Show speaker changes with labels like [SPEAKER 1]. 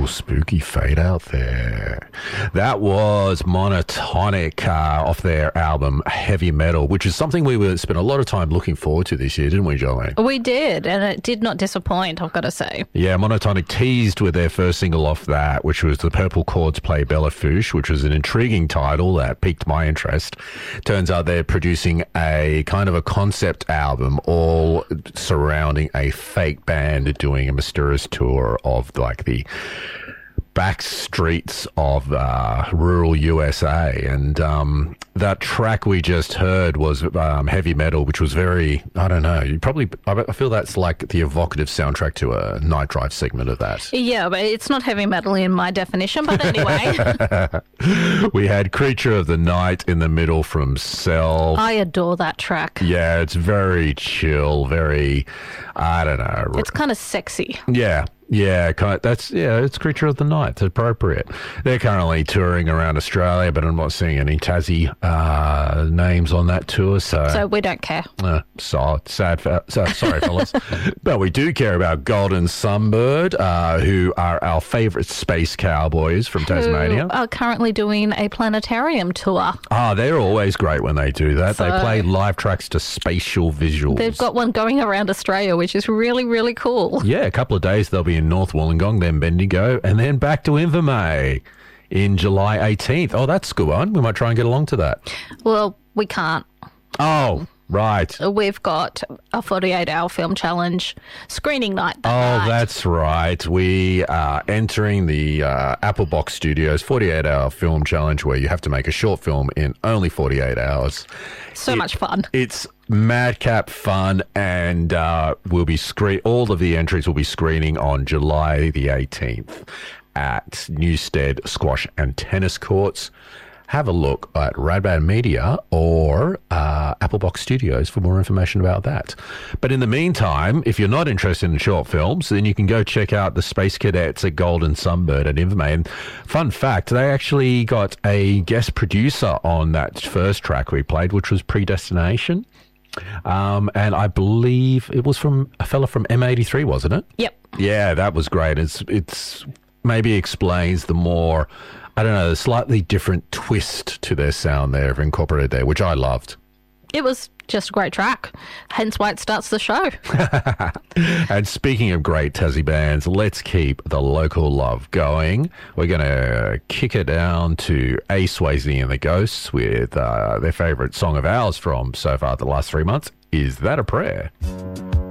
[SPEAKER 1] spooky fade out there. That was Monotonic off their album Heavy Metal, which is something we spent a lot of time looking forward to this year, didn't we, Jolene?
[SPEAKER 2] We did, and it did not disappoint, I've got to say.
[SPEAKER 1] Yeah, Monotonic teased with their first single off that, which was The Purple Chords Play Bella Fouche, which was an intriguing title that piqued my interest. Turns out they're producing a kind of a concept album all surrounding a fake band doing a mysterious tour of like the back streets of rural USA, and that track we just heard was Heavy Metal, which was very, I don't know, I feel that's like the evocative soundtrack to a Night Drive segment of that.
[SPEAKER 2] Yeah, but it's not heavy metal in my definition, but anyway.
[SPEAKER 1] We had Creature of the Night in the middle from Self.
[SPEAKER 2] I adore that track.
[SPEAKER 1] Yeah, it's very chill, very, I don't know.
[SPEAKER 2] It's kind of sexy.
[SPEAKER 1] Yeah. Yeah, it's Creature of the Night. It's appropriate. They're currently touring around Australia, but I'm not seeing any Tassie names on that tour. So
[SPEAKER 2] we don't care.
[SPEAKER 1] Sorry, fellas. But we do care about Golden Sunbird, who are our favourite space cowboys from Tasmania.
[SPEAKER 2] Who are currently doing a planetarium tour.
[SPEAKER 1] They're always great when they do that. They play live tracks to spatial visuals.
[SPEAKER 2] They've got one going around Australia, which is really, really cool.
[SPEAKER 1] Yeah, a couple of days they'll be in North Wollongong, then Bendigo, and then back to Invermay in July 18th. Oh, that's a good one. We might try and get along to that.
[SPEAKER 2] Well, we can't.
[SPEAKER 1] Oh, right.
[SPEAKER 2] We've got a 48-hour film challenge screening night that night.
[SPEAKER 1] That's right. We are entering the Apple Box Studios 48-hour film challenge where you have to make a short film in only 48 hours.
[SPEAKER 2] So much fun.
[SPEAKER 1] It's madcap fun, and we'll be all of the entries will be screening on July the 18th at Newstead Squash and Tennis Courts. Have a look at Radbad Media or Apple Box Studios for more information about that. But in the meantime, if you're not interested in short films, then you can go check out the Space Cadets at Golden Sunbird at Invermay. And fun fact, they actually got a guest producer on that first track we played, which was Predestination. And I believe it was from a fella from M83, wasn't it?
[SPEAKER 2] Yep.
[SPEAKER 1] Yeah, that was great. It's maybe explains the more, I don't know, the slightly different twist to their sound they've incorporated there, which I loved.
[SPEAKER 2] It was just a great track, hence why it starts the show.
[SPEAKER 1] And speaking of great Tassie bands, let's keep the local love going. We're going to kick it down to Ace Swayze and the Ghosts with their favourite song of ours from so far the last 3 months, Is That a Prayer?